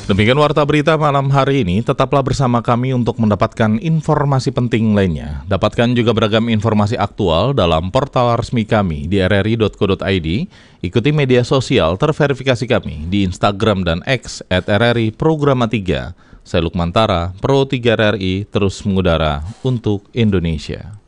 Demikian Warta Berita malam hari ini, tetaplah bersama kami untuk mendapatkan informasi penting lainnya. Dapatkan juga beragam informasi aktual dalam portal resmi kami di rri.co.id. Ikuti media sosial terverifikasi kami di Instagram dan X @RRI Programa 3. Saya Lukman Tara, Pro 3 RRI, terus mengudara untuk Indonesia.